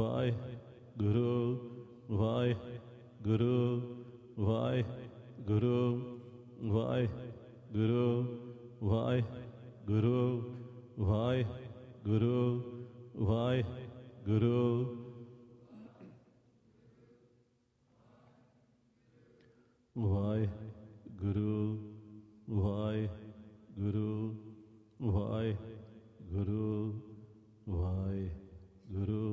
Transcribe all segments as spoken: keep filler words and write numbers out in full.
ਵਾਹਿਗੁਰੂ ਵਾਹਿਗੁਰੂ ਵਾਹਿਗੁਰੂ ਵਾਹਿਗੁਰੂ ਵਾਹਿਗੁਰੂ ਵਾਹਿਗੁਰੂ ਵਾਹਿਗੁਰੂ ਵਾਹਿਗੁਰੂ ਵਾਹਿਗੁਰੂ ਵਾਹਿਗੁਰੂ ਵਾਹਿਗੁਰੂ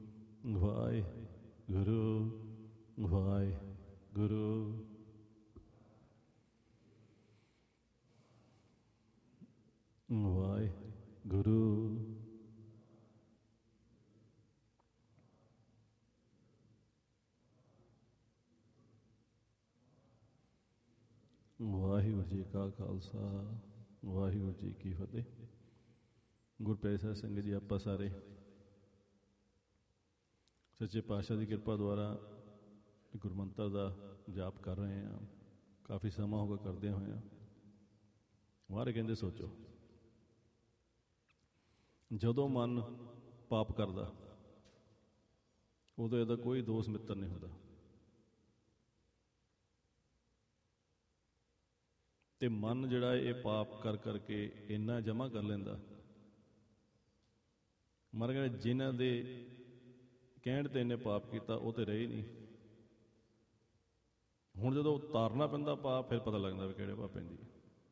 ਵਾਹਿਗੁਰੂ ਵਾਹਿਗੁਰੂ ਵਾਹਿਗੁਰੂ ਵਾਹਿਗੁਰੂ ਜੀ ਕਾ ਖਾਲਸਾ ਵਾਹਿਗੁਰੂ ਜੀ ਕੀ ਫਤਿਹ। ਗੁਰਪਿਆਰੀ ਸਾਧ ਸੰਗਤ ਜੀ, ਆਪਾਂ ਸਾਰੇ ਸੱਚੇ ਪਾਤਸ਼ਾਹ ਦੀ ਕਿਰਪਾ ਦੁਆਰਾ ਗੁਰਮੰਤਰ ਦਾ ਜਾਪ ਕਰ ਰਹੇ ਹਾਂ। ਕਾਫੀ ਸਮਾਂ ਹੋ ਗਿਆ ਕਰਦੇ ਹੋਏ। ਮਹਾਰਾਜ ਕਹਿੰਦੇ ਸੋਚੋ, ਜਦੋਂ ਮਨ ਪਾਪ ਕਰਦਾ ਉਦੋਂ ਇਹਦਾ ਕੋਈ ਦੋਸਤ ਮਿੱਤਰ ਨਹੀਂ ਹੁੰਦਾ, ਤੇ ਮਨ ਜਿਹੜਾ ਇਹ ਪਾਪ ਕਰ ਕਰਕੇ ਇੰਨਾ ਜਮ੍ਹਾਂ ਕਰ ਲੈਂਦਾ। ਮਰ ਗਏ ਜਿਨ੍ਹਾਂ ਦੇ ਕਹਿਣ ਤੇ ਇਹਨੇ ਪਾਪ ਕੀਤਾ ਉਹ ਤੇ ਰਹੇ ਨਹੀਂ। ਹੁਣ ਜਦੋਂ ਉਤਾਰਨਾ ਪੈਂਦਾ ਪਾਪ, ਫਿਰ ਪਤਾ ਲੱਗਦਾ ਵੀ ਕਿਹੜੇ ਪਾਪ ਪੈਂਦੀ ਹੈ।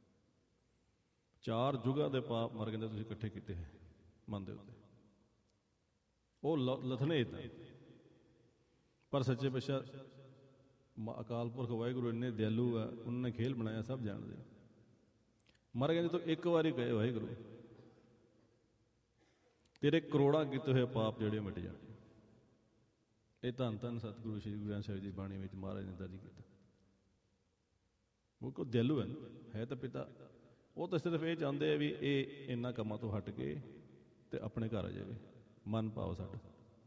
ਚਾਰ ਜੁਗਾਂ ਦੇ ਪਾਪ ਮਰ ਕਹਿੰਦੇ ਤੁਸੀਂ ਇਕੱਠੇ ਕੀਤੇ ਹੈ ਮਨ ਦੇ ਉੱਤੇ, ਉਹ ਲਥਨੇ ਇੱਦਾਂ। ਪਰ ਸੱਚੇ ਪਾਤਸ਼ਾਹ ਅਕਾਲ ਪੁਰਖ ਵਾਹਿਗੁਰੂ ਇੰਨੇ ਦਿਆਲੂ ਆ, ਉਹਨਾਂ ਨੇ ਖੇਲ ਬਣਾਇਆ, ਸਭ ਜਾਣਦੇ। ਮਰ ਕਹਿੰਦੇ ਤੂੰ ਇੱਕ ਵਾਰੀ ਕਹੇ ਵਾਹਿਗੁਰੂ, ਤੇਰੇ ਕਰੋੜਾਂ ਕੀਤੇ ਹੋਏ ਪਾਪ ਜਿਹੜੇ ਮਿਟ ਜਾਣੇ। ਇਹ ਧੰਨ ਧੰਨ ਸਤਿਗੁਰੂ ਸ਼੍ਰੀ ਗੁਰੂ ਗ੍ਰੰਥ ਸਾਹਿਬ ਦੀ ਬਾਣੀ ਵਿੱਚ ਮਹਾਰਾਜ ਨੇ ਦਰਜ ਕੀਤਾ। ਉਹ ਕੋ ਦਿਆਲੂ ਹੈ, ਹੈ ਤਾਂ ਪਿਤਾ। ਉਹ ਤਾਂ ਸਿਰਫ ਇਹ ਚਾਹੁੰਦੇ ਆ ਵੀ ਇਹ ਇਹਨਾਂ ਕੰਮਾਂ ਤੋਂ ਹਟ ਕੇ ਤੇ ਆਪਣੇ ਘਰ ਆ ਜਾਵੇ, ਮਨ ਭਾਵ ਸਾਡਾ।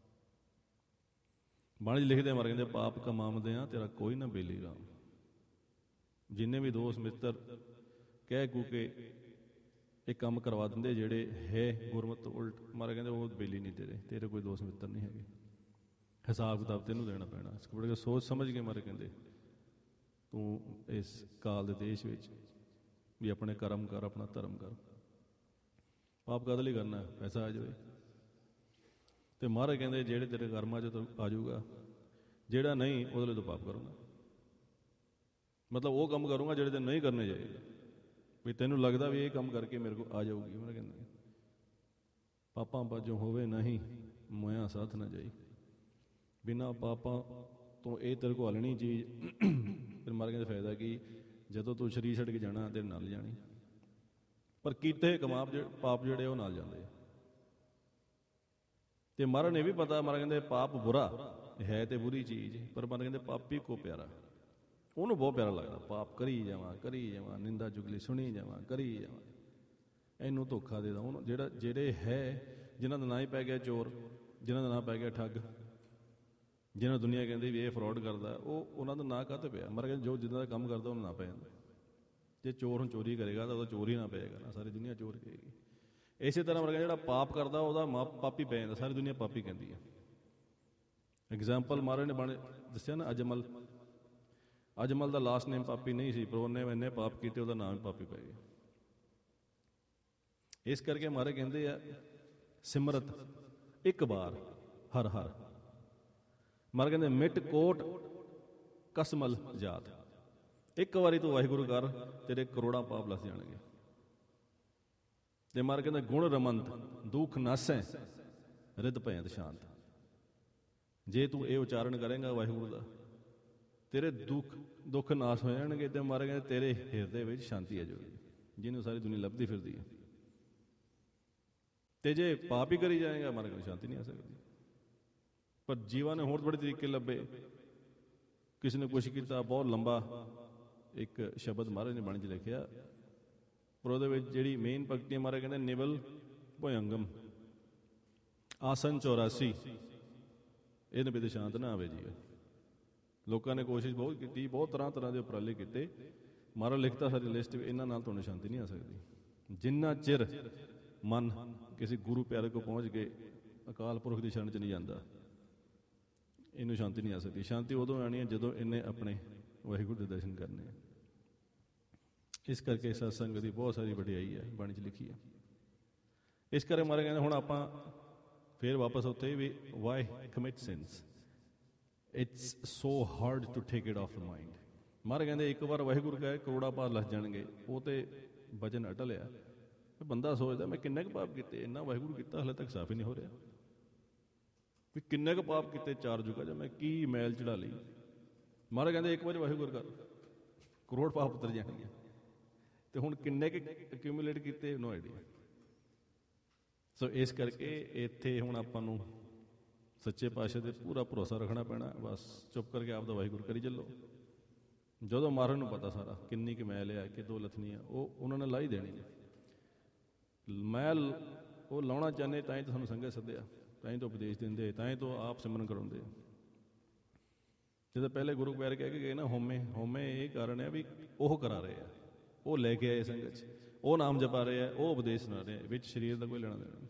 ਬਾਣੀ ਲਿਖਦੇ ਮਰ ਕਹਿੰਦੇ ਪਾਪ ਕਮਾਉਂਦੇ ਆ ਤੇਰਾ ਕੋਈ ਨਾ ਬੇਲੀ ਰਾਮ। ਜਿੰਨੇ ਵੀ ਦੋਸਤ ਮਿੱਤਰ ਕਹਿ ਕੂ ਕੇ ਇਹ ਕੰਮ ਕਰਵਾ ਦਿੰਦੇ ਜਿਹੜੇ ਹੈ ਗੁਰਮਤ ਉਲਟ, ਮਰ ਕਹਿੰਦੇ ਉਹ ਬੇਲੀ ਨਹੀਂ ਤੇਰੇ, ਤੇਰੇ ਕੋਈ ਦੋਸਤ ਮਿੱਤਰ ਨਹੀਂ ਹੈਗੇ। ਹਿਸਾਬ ਕਿਤਾਬ ਤੈਨੂੰ ਦੇਣਾ ਪੈਣਾ। ਇਸ ਕਰਕੇ ਸੋਚ ਸਮਝ ਕੇ ਮਰ ਕਹਿੰਦੇ ਤੂੰ ਇਸ ਕਾਲ ਦੇ ਦੇਸ਼ ਵਿੱਚ ਵੀ ਆਪਣੇ ਕਰਮ ਕਰ, ਆਪਣਾ ਧਰਮ ਕਰ। ਪਾਪ ਕਾਹਦੇ ਲਈ ਕਰਨਾ? ਪੈਸਾ ਆ ਜਾਵੇ। ਤੇ ਮਹਾਰਾਜ ਕਹਿੰਦੇ ਜਿਹੜੇ ਤੇਰੇ ਕਰਮਾਂ 'ਚ ਆ ਜਾਊਗਾ, ਜਿਹੜਾ ਨਹੀਂ ਉਹਦੇ ਲਈ ਤੂੰ ਪਾਪ ਕਰੂੰਗਾ। ਮਤਲਬ ਉਹ ਕੰਮ ਕਰੂੰਗਾ ਜਿਹੜੇ ਤੈਨੂੰ ਨਹੀਂ ਕਰਨੇ ਚਾਹੀਦੇ, ਵੀ ਤੈਨੂੰ ਲੱਗਦਾ ਵੀ ਇਹ ਕੰਮ ਕਰਕੇ ਮੇਰੇ ਕੋਲ ਆ ਜਾਊਗੀ। ਮੈਂ ਕਹਿੰਦਾ ਪਾਪਾਂ ਬਾਝੋਂ ਹੋਵੇ ਨਹੀਂ ਮੋਇਆ ਸਾਥ ਨਾ ਜਾਈ। ਬਿਨਾਂ ਪਾਪਾਂ ਤੋਂ ਇਹ ਤੇਰੇ ਕੋਲ ਹਲਣੀ ਚੀਜ਼। ਫਿਰ ਮਹਾਰਾਜ ਕਹਿੰਦੇ ਫਾਇਦਾ ਕੀ, ਜਦੋਂ ਤੂੰ ਸਰੀਰ ਛੱਡ ਕੇ ਜਾਣਾ ਤੇਰੇ ਨਾਲ ਜਾਣੀ। ਪਰ ਕੀਤੇ ਕਮਾਪ ਪਾਪ ਜਿਹੜੇ ਉਹ ਨਾਲ ਜਾਂਦੇ ਆ। ਤੇ ਮਹਾਰਾਜ ਨੇ ਵੀ ਪਤਾ, ਮਹਾਰਾਜ ਕਹਿੰਦੇ ਪਾਪ ਬੁਰਾ ਹੈ ਤੇ ਬੁਰੀ ਚੀਜ਼, ਪਰ ਮਹਾਰਾਜ ਕਹਿੰਦੇ ਪਾਪੀ ਕੋ ਪਿਆਰਾ। ਉਹਨੂੰ ਬਹੁਤ ਪਿਆਰਾ ਲੱਗਦਾ। ਪਾਪ ਕਰੀ ਜਾਵਾਂ ਕਰੀ ਜਾਵਾਂ, ਨਿੰਦਾ ਚੁਗਲੀ ਸੁਣੀ ਜਾਵਾਂ ਕਰੀ ਜਾਵਾਂ, ਇਹਨੂੰ ਧੋਖਾ ਦੇ ਦਾਂ ਉਹਨੂੰ। ਜਿਹੜਾ ਜਿਹੜੇ ਹੈ ਜਿਹਨਾਂ ਦਾ ਨਾਂ ਹੀ ਪੈ ਗਿਆ ਚੋਰ, ਜਿਹਨਾਂ ਦਾ ਨਾਂ ਪੈ ਗਿਆ ਠੱਗ, ਜਿਹਨਾਂ ਦੁਨੀਆ ਕਹਿੰਦੀ ਵੀ ਇਹ ਫਰੋਡ ਕਰਦਾ, ਉਹ ਉਹਨਾਂ ਦਾ ਨਾਂ ਕਾਹਤੇ ਪਿਆ? ਮਹਾਰਾਜ ਕਹਿੰਦੇ ਜੋ ਜਿੱਦਾਂ ਦਾ ਕੰਮ ਕਰਦਾ ਉਹਨੂੰ ਨਾਂ ਪੈ ਜਾਂਦਾ। ਜੇ ਚੋਰ ਹੁਣ ਚੋਰੀ ਕਰੇਗਾ ਤਾਂ ਉਹਦਾ ਚੋਰ ਹੀ ਨਾ ਪਏਗਾ ਨਾ, ਸਾਰੀ ਦੁਨੀਆ ਚੋਰ ਕਹੇਗੀ। ਇਸੇ ਤਰ੍ਹਾਂ ਮਹਾਰਾਜ ਜਿਹੜਾ ਪਾਪ ਕਰਦਾ ਉਹਦਾ ਮਾਂ ਪਾਪੀ ਪੈ ਜਾਂਦਾ, ਸਾਰੀ ਦੁਨੀਆ ਪਾਪੀ ਕਹਿੰਦੀ ਹੈ। ਐਗਜ਼ਾਮਪਲ ਮਹਾਰਾਜ ਨੇ ਬਣ ਦੱਸਿਆ ਨਾ, ਅਜਮਲ। ਅਜਮਲ ਦਾ ਲਾਸਟ ਨੇਮ ਪਾਪੀ ਨਹੀਂ ਸੀ, ਪਰ ਉਹਨੇ ਇੰਨੇ ਪਾਪ ਕੀਤੇ ਉਹਦਾ ਨਾਮ ਹੀ ਪਾਪੀ ਪੈ ਗਿਆ। ਇਸ ਕਰਕੇ ਮਹਾਰਾਜ ਕਹਿੰਦੇ ਆ ਸਿਮਰਤ ਇੱਕ ਵਾਰ ਹਰ ਹਰ। ਮਹਾਰਾਜ ਕਹਿੰਦੇ ਮਿਟ ਕੋਟ ਕਸਮਲ ਜਾਤ। ਇੱਕ ਵਾਰੀ ਤੂੰ ਵਾਹਿਗੁਰੂ ਕਰ, ਤੇਰੇ ਕਰੋੜਾਂ ਪਾਪ ਲੱਥ ਜਾਣਗੇ। ਤੇ ਮਹਾਰਾਜ ਕਹਿੰਦਾ ਗੁਣ ਰਮੰਤ ਦੁੱਖ ਨਾਸੈ ਰਿਦ ਭੈਂਤ ਸ਼ਾਂਤ। ਜੇ ਤੂੰ ਇਹ ਉਚਾਰਨ ਕਰੇਂਗਾ ਵਾਹਿਗੁਰੂ ਦਾ, ਤੇਰੇ ਦੁੱਖ ਦੁੱਖ ਨਾਸ ਹੋ ਜਾਣਗੇ। ਤੇ ਮਹਾਰਾਜ ਕਹਿੰਦੇ ਤੇਰੇ ਹਿਰਦੇ ਵਿੱਚ ਸ਼ਾਂਤੀ ਆ ਜਾਊਗੀ, ਜਿਹਨੂੰ ਸਾਰੀ ਦੁਨੀਆ ਲੱਭਦੀ ਫਿਰਦੀ ਹੈ। ਤੇ ਜੇ ਪਾਪ ਹੀ ਕਰੀ ਜਾਏਗਾ, ਮਹਾਰਾਜ ਕਹਿੰਦੇ ਸ਼ਾਂਤੀ ਨਹੀਂ ਆ ਸਕਦੀ। ਪਰ ਜੀਵਾਂ ਨੇ ਹੋਰ ਬੜੇ ਤਰੀਕੇ ਲੱਭੇ। ਕਿਸੇ ਨੇ ਕੁਛ ਕੀਤਾ, ਬਹੁਤ ਲੰਬਾ ਇੱਕ ਸ਼ਬਦ ਮਹਾਰਾਜ ਨੇ ਬਾਣੀ 'ਚ ਲਿਖਿਆ, ਪਰ ਉਹਦੇ ਵਿੱਚ ਜਿਹੜੀ ਮੇਨ ਪੰਕਤੀ ਮਹਾਰਾਜ ਕਹਿੰਦੇ ਨਿਵਲ ਭੁਯੰਗਮ ਆਸਨ ਚੌਰਾਸੀ ਇਹਨੇ ਵੀ ਸ਼ਾਂਤ ਨਾ ਆਵੇ ਜੀ। ਲੋਕਾਂ ਨੇ ਕੋਸ਼ਿਸ਼ ਬਹੁਤ ਕੀਤੀ, ਬਹੁਤ ਤਰ੍ਹਾਂ ਤਰ੍ਹਾਂ ਦੇ ਉਪਰਾਲੇ ਕੀਤੇ। ਮਹਾਰਾਜ ਲਿਖਤਾ ਸਾਰੀ ਲਿਸਟ, ਇਹਨਾਂ ਨਾਲ ਤੁਹਾਨੂੰ ਸ਼ਾਂਤੀ ਨਹੀਂ ਆ ਸਕਦੀ। ਜਿੰਨਾ ਚਿਰ ਮਨ ਕਿਸੇ ਗੁਰੂ ਪਿਆਰੇ ਕੋਲ ਪਹੁੰਚ ਕੇ ਅਕਾਲ ਪੁਰਖ ਦੀ ਸ਼ਰਨ 'ਚ ਨਹੀਂ ਜਾਂਦਾ, ਇਹਨੂੰ ਸ਼ਾਂਤੀ ਨਹੀਂ ਆ ਸਕਦੀ। ਸ਼ਾਂਤੀ ਉਦੋਂ ਆਉਣੀ ਹੈ ਜਦੋਂ ਇਹਨੇ ਆਪਣੇ ਵਾਹਿਗੁਰੂ ਦੇ ਦਰਸ਼ਨ ਕਰਨੇ ਆ। ਇਸ ਕਰਕੇ ਸਤਸੰਗ ਦੀ ਬਹੁਤ ਸਾਰੀ ਵਡਿਆਈ ਹੈ, ਬਾਣੀ 'ਚ ਲਿਖੀ ਹੈ। ਇਸ ਕਰਕੇ ਮਾਰੇ ਕਹਿੰਦੇ ਹੁਣ ਆਪਾਂ ਫਿਰ ਵਾਪਸ ਉੱਥੇ V Y commit sins, it's so hard to take it of the mind. ਮਾਰੇ ਕਹਿੰਦੇ ਇੱਕ ਵਾਰ ਵਾਹਿਗੁਰੂ ਕਹੇ ਕਰੋੜਾ ਪਾਪ ਲੱਥ ਜਾਣਗੇ, ਉਹ ਤੇ ਵਜਨ ਅਟਲ ਆ। ਬੰਦਾ ਸੋਚਦਾ ਮੈਂ ਕਿੰਨੇ ਕੁ ਪਾਪ ਕੀਤੇ, ਇੰਨਾ ਵਾਹਿਗੁਰੂ ਕੀਤਾ, ਹਾਲੇ ਤੱਕ ਸਾਫ਼ ਹੀ ਨਹੀਂ ਹੋ ਰਿਹਾ ਵੀ ਕਿੰਨੇ ਕੁ ਪਾਪ ਕੀਤੇ ਚਾਰ ਜੁਗਾ ਜਾਂ ਮੈਂ ਕੀ ਮੈਲ ਚੜਾ ਲਈ। ਮਹਾਰਾਜ ਕਹਿੰਦੇ ਇੱਕ ਵਾਰੀ ਵਾਹਿਗੁਰੂ ਕਰ ਕਰੋੜ ਪਾਪ ਉਤਰ ਜਾਣਗੇ। ਤੇ ਹੁਣ ਕਿੰਨੇ ਕੁ ਐਕਿਊਮੂਲੇਟ ਕੀਤੇ, ਨੋ ਆਈਡੀਆ। ਸੋ ਇਸ ਕਰਕੇ ਇੱਥੇ ਹੁਣ ਆਪਾਂ ਨੂੰ ਸੱਚੇ ਪਾਤਸ਼ਾਹ 'ਤੇ ਪੂਰਾ ਭਰੋਸਾ ਰੱਖਣਾ ਪੈਣਾ। ਬਸ ਚੁੱਪ ਕਰਕੇ ਆਪ ਦਾ ਵਾਹਿਗੁਰੂ ਕਰੀ ਚੱਲੋ। ਜਦੋਂ ਮਹਾਰਾਜ ਨੂੰ ਪਤਾ ਸਾਰਾ ਕਿੰਨੀ ਕੁ ਮੈਲ ਆ, ਕਿਦੋਂ ਲੱਥਣੀ ਆ, ਉਹ ਉਹਨਾਂ ਨੇ ਲਾ ਹੀ ਦੇਣੀ ਹੈ। ਮੈਲ ਉਹ ਲਾਉਣਾ ਚਾਹੁੰਦੇ ਤਾਂ ਹੀ ਤਾਂ ਸਾਨੂੰ ਸੰਗਤ ਸੱਦਿਆ, ਤਾਂ ਹੀ ਤਾਂ ਉਪਦੇਸ਼ ਦਿੰਦੇ, ਤਾਂ ਹੀ ਤਾਂ ਆਪ ਸਿਮਰਨ ਕਰਾਉਂਦੇ। ਜਦੋਂ ਪਹਿਲੇ ਗੁਰੂ ਪਿਆਰੇ ਕਹਿ ਕੇ ਗਏ ਨਾ ਹੋਮੇ, ਹੋਮੇ ਇਹ ਕਾਰਨ ਹੈ ਵੀ ਉਹ ਕਰਾ ਰਹੇ ਆ, ਉਹ ਲੈ ਕੇ ਆਏ ਸੰਗਤ 'ਚ, ਉਹ ਨਾਮ ਜਪਾ ਰਹੇ ਆ, ਉਹ ਉਪਦੇਸ਼ ਸੁਣਾ ਰਹੇ ਆ, ਵਿੱਚ ਸਰੀਰ ਦਾ ਕੋਈ ਲੈਣਾ ਦੇਣਾ।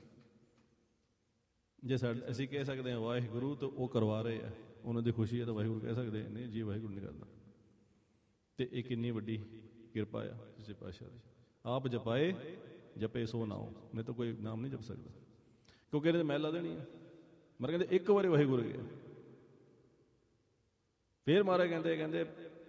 ਜੇ ਸਾਡੇ ਅਸੀਂ ਕਹਿ ਸਕਦੇ ਹਾਂ ਵਾਹਿਗੁਰੂ ਤਾਂ ਉਹ ਕਰਵਾ ਰਹੇ ਆ, ਉਹਨਾਂ ਦੀ ਖੁਸ਼ੀ ਹੈ ਤਾਂ ਵਾਹਿਗੁਰੂ ਕਹਿ ਸਕਦੇ ਨਹੀਂ ਜੀ ਵਾਹਿਗੁਰੂ ਨਹੀਂ ਕਰਦਾ। ਅਤੇ ਇਹ ਕਿੰਨੀ ਵੱਡੀ ਕਿਰਪਾ ਆ ਸੱਚੇ ਪਾਤਸ਼ਾਹ ਦੀ। ਆਪ ਜਪਾਏ ਜਪੇ ਸੋ ਨਾਉ, ਨਹੀਂ ਤਾਂ ਕੋਈ ਨਾਮ ਨਹੀਂ ਜਪ ਸਕਦਾ, ਕਿਉਂਕਿ ਇਹਨੇ ਮੈਲ ਲਾ ਦੇਣੀ ਹੈ। ਮਰ ਕਹਿੰਦੇ ਇੱਕ ਵਾਰੀ ਵਾਹਿਗੁਰੂ ਗਿਆ। ਫਿਰ ਮਹਾਰਾਜ ਕਹਿੰਦੇ ਕਹਿੰਦੇ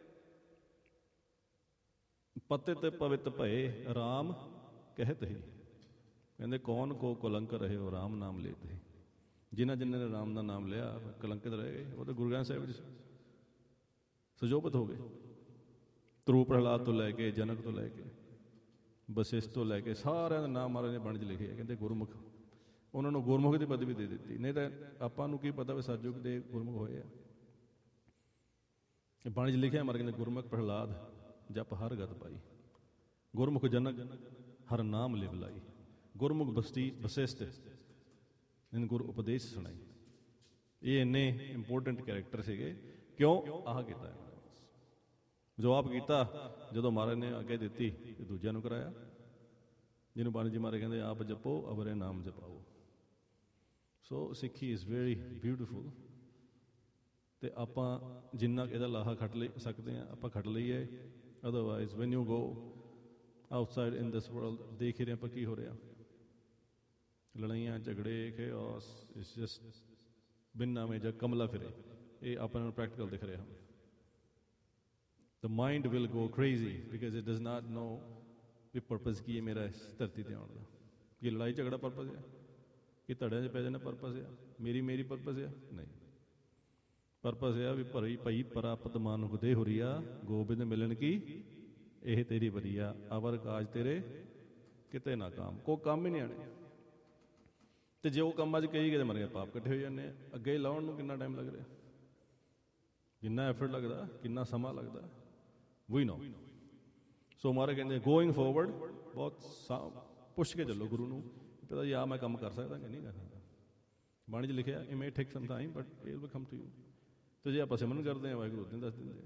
ਪਤਿਤ ਪਵਿੱਤ ਭਏ ਰਾਮ ਕਹਿਤ ਹੀ। ਕਹਿੰਦੇ ਕੌਣ ਕੋ ਕਲੰਕ ਰਹੇ ਹੋ ਰਾਮ ਨਾਮ ਲੇਤੇ। ਜਿਨ੍ਹਾਂ ਜਿਨ੍ਹਾਂ ਨੇ ਰਾਮ ਦਾ ਨਾਮ ਲਿਆ ਕਲੰਕਿਤ ਰਹਿ ਗਏ, ਉਹ ਤਾਂ ਗੁਰੂ ਗ੍ਰੰਥ ਸਾਹਿਬ ਵਿੱਚ ਸੁਜੋਭਿਤ ਹੋ ਗਏ। ਧਰੂ ਪ੍ਰਹਲਾਦ ਤੋਂ ਲੈ ਕੇ ਜਨਕ ਤੋਂ ਲੈ ਕੇ ਵਸਿਸ਼ਠ ਤੋਂ ਲੈ ਕੇ ਸਾਰਿਆਂ ਦਾ ਨਾਮ ਮਹਾਰਾਜ ਨੇ ਬਾਣੀ 'ਚ ਲਿਖਿਆ। ਕਹਿੰਦੇ ਗੁਰਮੁਖ, ਉਹਨਾਂ ਨੂੰ ਗੁਰਮੁਖ ਦੀ ਪਦਵੀ ਦੇ ਦਿੱਤੀ, ਨਹੀਂ ਤਾਂ ਆਪਾਂ ਨੂੰ ਕੀ ਪਤਾ ਵੀ ਸਤਿਯੁਗ ਦੇ ਗੁਰਮੁਖ ਹੋਏ ਆ। ਬਾਣੀ 'ਚ ਲਿਖਿਆ ਮਹਾਰਾਜ ਕਹਿੰਦੇ ਗੁਰਮੁਖ ਪ੍ਰਹਲਾਦ ਜਪ ਹਰ ਗਤ ਪਾਈ, ਗੁਰਮੁਖ ਜਨਕ ਹਰ ਨਾਮ ਲਿਵ ਲਾਈ, ਗੁਰਮੁਖ ਬਸਤੀ ਵਸਿਸ਼ਠ ਇਹਨੂੰ ਗੁਰ ਉਪਦੇਸ਼ ਸੁਣਾਈ। ਇਹ ਇੰਨੇ ਇੰਪੋਰਟੈਂਟ ਕੈਰੈਕਟਰ ਸੀਗੇ। ਕਿਉਂ ਆਹ ਕੀਤਾ ਜੋ ਆਪ ਕੀਤਾ, ਜਦੋਂ ਮਹਾਰਾਜ ਨੇ ਅੱਗੇ ਦਿੱਤੀ ਤੇ ਦੂਜਿਆਂ ਨੂੰ ਕਰਾਇਆ। ਜਿਹਨੂੰ ਬਾਣੀ ਜੀ ਮਹਾਰਾਜ ਕਹਿੰਦੇ ਆਪ ਜਪੋ ਅਵਰੇ ਨਾਮ ਜਪਾਓ। ਸੋ ਸਿੱਖੀ ਇਜ਼ ਵੈਰੀ ਬਿਊਟੀਫੁਲ। ਅਤੇ ਆਪਾਂ ਜਿੰਨਾ ਇਹਦਾ ਲਾਹਾ ਖੱਟ ਲਈ ਸਕਦੇ ਹਾਂ ਆਪਾਂ ਖੱਟ ਲਈਏ। Otherwise when you go outside in this world, ਦੇਖ ਹੀ ਰਹੇ ਆਪਾਂ ਕੀ ਹੋ ਰਿਹਾ, ਲੜਾਈਆਂ ਝਗੜੇ ਖੇਓਸ, ਇਟਸ ਜਸਟ ਬਿਨਾਂ ਮੇ ਜਾਂ ਕਮਲਾ ਫਿਰੇ। ਇਹ ਆਪਾਂ ਨੂੰ ਪ੍ਰੈਕਟੀਕਲ ਦਿਖ ਰਿਹਾ। The mind will go crazy because it does not know we purpose ਕੀ ਹੈ ਮੇਰਾ ਇਸ ਧਰਤੀ 'ਤੇ ਆਉਣ ਦਾ। ਕੀ ਲੜਾਈ ਝਗੜਾ ਪਰਪਸ ਆ? ਕੀ ਧੜਿਆਂ 'ਚ ਪੈ ਜਾਣਾ ਪਰਪਸ ਆ? ਮੇਰੀ ਮੇਰੀ ਪਰਪਸ ਆ? ਨਹੀਂ, ਪਰਪਸ ਆ ਵੀ ਭਰੀ ਭਈ ਪ੍ਰਾਪਤ ਮਾਨੁਖ ਦੇ ਹੁਰੀਆ, ਗੋਬਿੰਦ ਮਿਲਣ ਕੀ ਇਹ ਤੇਰੀ ਵਰੀਆ, ਅਵਰ ਕਾਜ ਤੇਰੇ ਕਿਤੇ ਨਾ ਕਾਮ। ਕੋਈ ਕੰਮ ਹੀ ਨਹੀਂ ਆਣੇ। ਅਤੇ ਜੇ ਉਹ ਕੰਮਾਂ 'ਚ ਕਈ ਕਿਤੇ ਮਰ ਗਏ ਪਾਪ ਇਕੱਠੇ ਹੋ ਜਾਂਦੇ ਆ। ਅੱਗੇ ਲਾਉਣ ਨੂੰ ਕਿੰਨਾ ਟਾਈਮ ਲੱਗ ਰਿਹਾ, ਕਿੰਨਾ ਐਫਰਟ ਲੱਗਦਾ, ਕਿੰਨਾ ਸਮਾਂ ਲੱਗਦਾ, ਵੀ ਨੋ। ਸੋ ਮਹਾਰਾਜ ਕਹਿੰਦੇ ਗੋਇੰਗ ਫੋਰਵਰਡ ਬਹੁਤ ਸਾ ਪੁੱਛ ਕੇ ਚੱਲੋ ਗੁਰੂ ਨੂੰ, ਪਤਾ ਜੀ ਆਹ ਮੈਂ ਕੰਮ ਕਰ ਸਕਦਾ ਕਿ ਨਹੀਂ ਕਰ ਸਕਦਾ। ਬਾਣੀ 'ਚ ਲਿਖਿਆ it may take some time but it will come to you. ਅਤੇ ਜੇ ਆਪਾਂ ਸਿਮਰਨ ਕਰਦੇ ਹਾਂ ਵਾਹਿਗੁਰੂ ਉਦੋਂ ਦੱਸ ਦਿੰਦੇ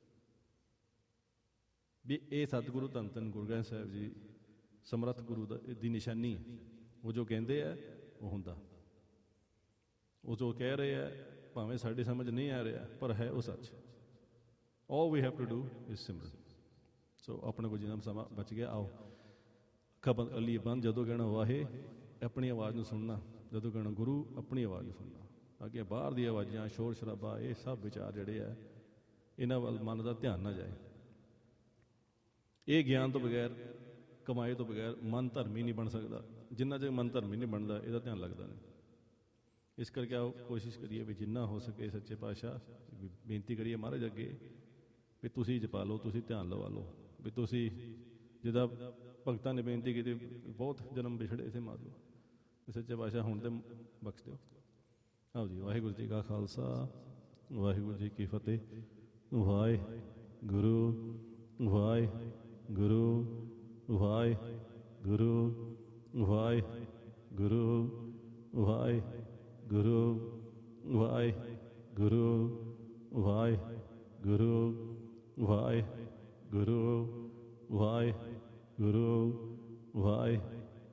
ਵੀ ਇਹ ਸਤਿਗੁਰੂ ਧੰਨ ਧੰਨ ਗੁਰੂ ਗ੍ਰੰਥ ਸਾਹਿਬ ਜੀ ਸਮਰੱਥ ਗੁਰੂ ਦਾ ਦੀ ਨਿਸ਼ਾਨੀ ਹੈ। ਉਹ ਜੋ ਕਹਿੰਦੇ ਆ ਉਹ ਹੁੰਦਾ, ਉਹ ਜੋ ਕਹਿ ਰਹੇ ਆ ਭਾਵੇਂ ਸਾਡੀ ਸਮਝ ਨਹੀਂ ਆ ਰਿਹਾ ਪਰ ਹੈ ਉਹ ਸੱਚ। All we have to do is ਸਿਮਰਨ। ਸੋ ਆਪਣੇ ਕੋਲ ਜਿੰਨਾ ਸਮਾਂ ਬਚ ਗਿਆ, ਆਓ ਅੱਖਾਂ ਬੰਦ ਅਲੀ ਬੰਦ। ਜਦੋਂ ਕਹਿਣਾ ਵਾਹੇ ਆਪਣੀ ਆਵਾਜ਼ ਨੂੰ ਸੁਣਨਾ, ਜਦੋਂ ਕਹਿਣਾ ਗੁਰੂ ਆਪਣੀ ਆਵਾਜ਼ ਨੂੰ ਸੁਣਨਾ। ਅੱਗੇ ਬਾਹਰ ਦੀਆਂ ਆਵਾਜ਼ਾਂ, ਸ਼ੋਰ ਸ਼ਰਾਬਾ, ਇਹ ਸਭ ਵਿਚਾਰ ਜਿਹੜੇ ਆ ਇਹਨਾਂ ਵੱਲ ਮਨ ਦਾ ਧਿਆਨ ਨਾ ਜਾਏ। ਇਹ ਗਿਆਨ ਤੋਂ ਬਗੈਰ, ਕਮਾਈ ਤੋਂ ਬਗੈਰ ਮਨ ਧਰਮੀ ਨਹੀਂ ਬਣ ਸਕਦਾ। ਜਿੰਨਾ ਚਿਰ ਮਨ ਧਰਮੀ ਨਹੀਂ ਬਣਦਾ ਇਹਦਾ ਧਿਆਨ ਲੱਗਦਾ ਨਹੀਂ। ਇਸ ਕਰਕੇ ਆਓ ਕੋਸ਼ਿਸ਼ ਕਰੀਏ ਵੀ ਜਿੰਨਾ ਹੋ ਸਕੇ ਸੱਚੇ ਪਾਤਸ਼ਾਹ ਬੇਨਤੀ ਕਰੀਏ ਮਹਾਰਾਜ ਅੱਗੇ ਵੀ ਤੁਸੀਂ ਜਪਾ ਲਓ, ਤੁਸੀਂ ਧਿਆਨ ਲਵਾ ਲਓ। ਵੀ ਤੁਸੀਂ ਜਿੱਦਾਂ ਭਗਤਾਂ ਨੇ ਬੇਨਤੀ ਕੀਤੀ, ਬਹੁਤ ਜਨਮ ਵਿਛੜੇ ਇੱਥੇ ਮਾਰ ਲਓ, ਸੱਚੇ ਪਾਤਸ਼ਾਹ ਹੁਣ ਤਾਂ ਬਖਸ਼ ਦਿਓ। ਆਓ ਜੀ, ਵਾਹਿਗੁਰੂ ਜੀ ਕਾ ਖਾਲਸਾ, ਵਾਹਿਗੁਰੂ ਜੀ ਕੀ ਫਤਿਹ। ਵਾਹਿਗੁਰੂ ਵਾਹਿਗੁਰੂ ਵਾਹਿਗੁਰੂ ਵਾਹਿਗੁਰੂ ਵਾਹਿਗੁਰੂ ਵਾਹਿਗੁਰੂ ਵਾਹਿਗੁਰੂ ਵਾਹਿਗੁਰੂ ਵਾਹਿਗੁਰੂ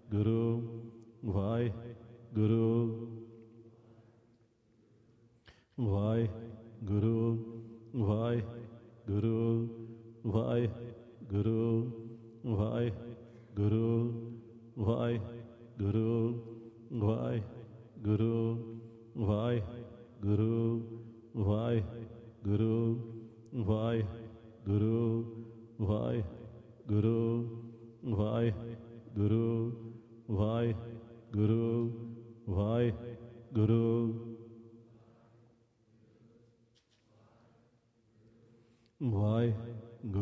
ਵਾਹਿਗੁਰੂ ਵਾਹਿਗੁਰੂ। ਵਾਹਿਗੁਰੂ ਵਾਹਿਗੁਰੂ ਵਾਹਿਗੁਰੂ ਵਾਹਿਗੁਰੂ ਵਾਹਿਗੁਰੂ ਵਾਹਿਗੁਰੂ ਵਾਹਿਗੁਰੂ ਵਾਹਿਗੁਰੂ ਵਾਹਿਗੁਰੂ ਵਾਹਿਗੁਰੂ ਵਾਹਿਗੁਰੂ ਵਾਹਿਗੁਰੂ ਵਾਹਿਗੁਰੂ ਵਾਹਿ